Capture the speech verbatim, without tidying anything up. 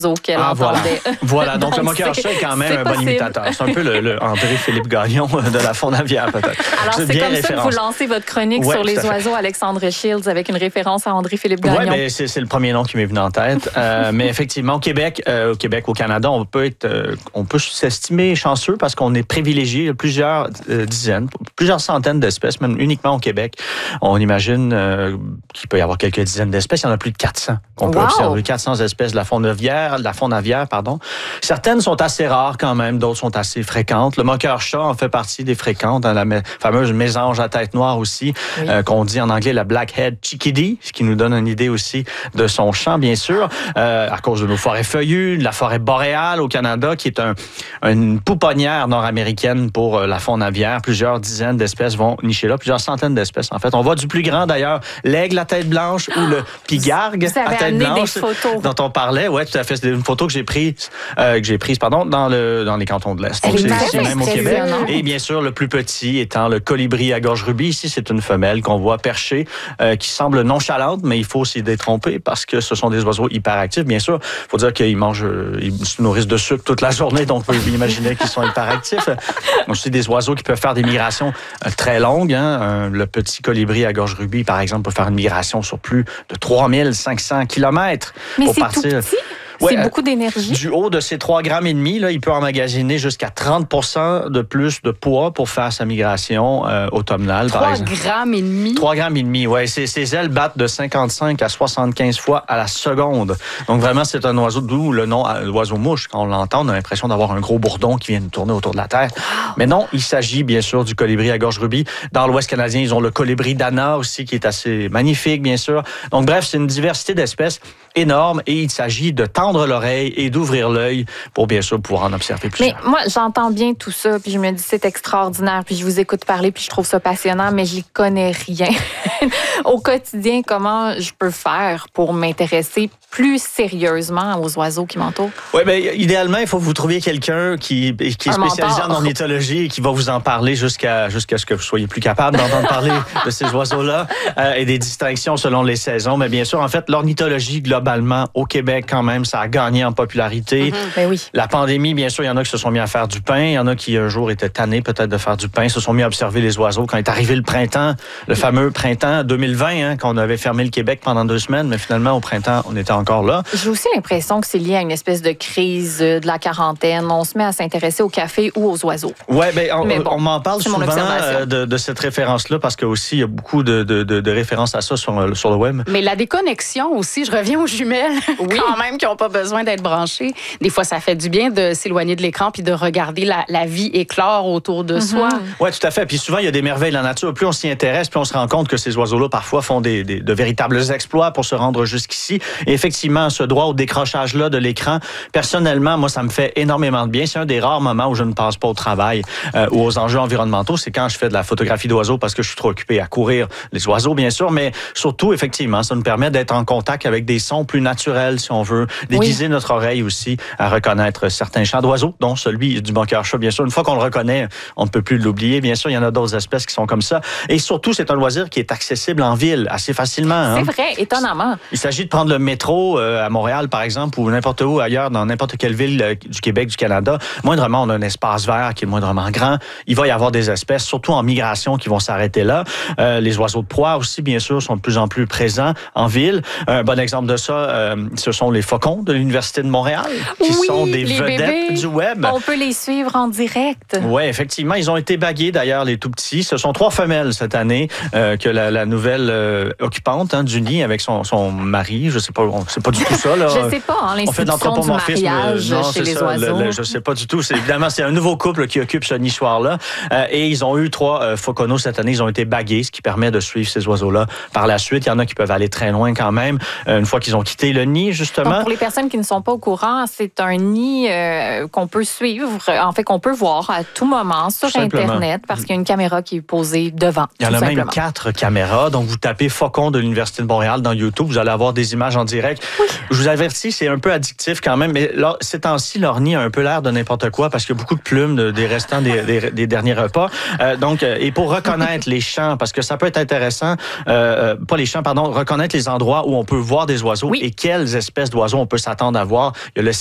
qu'elle ah, entendait. Voilà, voilà. donc, donc le moqueur-chat est quand même est un possible. Bon imitateur. C'est un peu le, le André-Philippe Gagnon de la Faune aviaire, peut-être. Alors, c'est, c'est comme référence. Ça que vous lancez votre chronique ouais, sur les oiseaux, Alexandre Shields, avec une référence à André-Philippe Gagnon. Oui, mais c'est, c'est le premier nom qui m'est venu en tête. euh, mais effectivement, au Québec, euh, au Québec, au Canada, on peut être, euh, on peut s'estimer chanceux parce qu'on est privilégié de plusieurs euh, dizaines, plusieurs centaines d'espèces, même uniquement au Québec. On imagine euh, qu'il peut y avoir quelques dizaines d'espèces. Il y en a plus de quatre cents qu'on peut wow. observer. quatre cents espèces de la faune aviaire, de la faune aviaire, pardon. Certaines sont assez rares quand même, d'autres sont assez fréquentes. Le moqueur-chat en fait partie des fréquentes, hein, la mé- fameuse mésange à tête noire aussi, oui. euh, qu'on dit en anglais la black-head chickadee, ce qui nous donne une idée aussi de son chant, bien sûr, euh, à cause de nos forêts feuillues, de la forêt boréale au Canada, qui est un, une pouponnière nord-américaine pour la faune aviaire. Plusieurs dizaines d'espèces vont nicher là, plusieurs centaines d'espèces en fait. On voit du plus grand d'ailleurs, l'aigle à tête blanche ou le pigargue à tête blanche, dont on parlait. Ouais, tout à fait. C'est une photo que j'ai prise, euh, que j'ai prise, pardon, dans le dans les cantons de l'Est. Donc c'est ici même au Québec. Et bien sûr, le plus petit étant le colibri à gorge rubis. Ici, c'est une femelle qu'on voit perchée, euh, qui semble nonchalante, mais il faut s'y détromper parce que ce sont des oiseaux hyperactifs. Bien sûr, il faut dire qu'ils mangent, ils se nourrissent de sucre toute la journée, donc on peut imaginer qu'ils sont hyperactifs. Aussi des oiseaux qui peuvent faire des migrations euh, très longues. Hein. Le petit colibri à gorge rubis, par exemple, peut faire une migration sur plus de trois mille cinq cents kilomètres. Mais pour c'est partir. Tout petit. C'est ouais, beaucoup d'énergie. Du haut de ses trois grammes et demi, là, il peut emmagasiner jusqu'à trente pour cent de plus de poids pour faire sa migration euh, automnale, par exemple. trois grammes et demi? trois grammes et demi, oui. Ses, ses ailes battent de cinquante-cinq à soixante-quinze fois à la seconde. Donc, vraiment, c'est un oiseau, d'où le nom oiseau-mouche. Quand on l'entend, on a l'impression d'avoir un gros bourdon qui vient de tourner autour de la Terre. Wow. Mais non, il s'agit, bien sûr, du colibri à gorge rubis. Dans l'Ouest canadien, ils ont le colibri d'Anna aussi, qui est assez magnifique, bien sûr. Donc, bref, c'est une diversité d'espèces énorme et il s'agit de tendre l'oreille et d'ouvrir l'œil pour bien sûr pouvoir en observer plusieurs. Mais moi, j'entends bien tout ça, puis je me dis c'est extraordinaire, puis je vous écoute parler, puis je trouve ça passionnant, mais j'y connais rien. Au quotidien, comment je peux faire pour m'intéresser plus sérieusement aux oiseaux qui m'entourent? Oui, bien, idéalement, il faut que vous trouviez quelqu'un qui, qui est Un spécialisé mentor. en ornithologie et qui va vous en parler jusqu'à, jusqu'à ce que vous soyez plus capable d'entendre parler de ces oiseaux-là euh, et des distinctions selon les saisons. Mais bien sûr, en fait, l'ornithologie, globalement, au Québec, quand même, ça a gagné en popularité. Mm-hmm. Ben oui. La pandémie, bien sûr, il y en a qui se sont mis à faire du pain. Il y en a qui, un jour, étaient tannés peut-être de faire du pain, se sont mis à observer les oiseaux. Quand est arrivé le printemps, le fameux printemps deux mille vingt, hein, quand on avait fermé le Québec pendant deux semaines, mais finalement, au printemps, on était encore là. J'ai aussi l'impression que c'est lié à une espèce de crise de la quarantaine. On se met à s'intéresser au café ou aux oiseaux. Oui, bien, on, bon, on m'en parle souvent euh, de, de cette référence-là parce qu'il y a beaucoup de, de, de, de références à ça sur, sur le web. Mais la déconnexion aussi, je reviens aux jumelles, oui. quand même, qui n'ont pas besoin d'être branchées. Des fois, ça fait du bien de s'éloigner de l'écran puis de regarder la, la vie éclore autour de mm-hmm. soi. Oui, tout à fait. Puis souvent, il y a des merveilles de la nature. Plus on s'y intéresse, plus on se rend compte que ces oiseaux-là, parfois, font des, des, de véritables exploits pour se rendre jusqu'ici. Et effectivement, ce droit au décrochage-là de l'écran, personnellement, moi, ça me fait énormément de bien. C'est un des rares moments où je ne pense pas au travail euh, ou aux enjeux environnementaux. C'est quand je fais de la photographie d'oiseaux parce que je suis trop occupé à courir les oiseaux, bien sûr. Mais surtout, effectivement, ça nous permet d'être en contact avec des sons plus naturels, si on veut, déguiser oui. notre oreille aussi à reconnaître certains chants d'oiseaux, dont celui du moqueur-chat, bien sûr. Une fois qu'on le reconnaît, on ne peut plus l'oublier. Bien sûr, il y en a d'autres espèces qui sont comme ça. Et surtout, c'est un loisir qui est accessible en ville assez facilement. Hein? C'est vrai, étonnamment. Il s'agit de prendre le métro euh, à Montréal, par exemple, ou n'importe où ailleurs, dans n'importe quelle ville euh, du Québec, du Canada. Moindrement, on a un espace vert qui est moindrement grand. Il va y avoir des espèces, surtout en migration, qui vont s'arrêter là. Euh, les oiseaux de proie aussi, bien sûr, sont de plus en plus présents en ville. Un bon exemple de ça, euh, ce sont les faucons de l'Université de Montréal, qui oui, sont des vedettes bébés. du web. On peut les suivre en direct. Oui, effectivement. Ils ont été bagués, d'ailleurs, les tout-petits. Ce sont trois femelles cette année euh, que la, la nouvelle euh, occupante hein, du nid avec son, son mari. Je ne sais pas, on sait pas du tout ça. Là. Je ne sais pas, hein, l'institution du mariage non, chez les ça, oiseaux. Le, le, je ne sais pas du tout. C'est, évidemment, c'est un nouveau couple qui occupe ce nichoir-là. Euh, et ils ont eu trois euh, fauconneaux cette année. Ils ont été bagués, ce qui permet de suivre ces oiseaux-là par la suite. Il y en a qui peuvent aller très loin quand même, euh, une fois qu'ils ont quitté le nid, justement. Donc, pour les personnes qui ne sont pas au courant, c'est un nid euh, qu'on peut suivre, en fait, qu'on peut voir à tout moment sur tout Internet, simplement. Parce qu'il y a une caméra qui est posée devant. Il y en a simplement. même quatre caméras. Donc, vous tapez Faucon de l'Université de Montréal dans YouTube, vous allez avoir des images en direct. Oui. Je vous avertis, c'est un peu addictif quand même, mais là, ces temps-ci, leur nid a un peu l'air de n'importe quoi parce qu'il y a beaucoup de plumes de, des restants des, des, des derniers repas. Euh, donc, euh, et pour reconnaître les champs, parce que ça peut être intéressant, euh, pas les champs, pardon, reconnaître les endroits où on peut voir des oiseaux Oui. et quelles espèces d'oiseaux on peut s'attendre à voir. Il y a le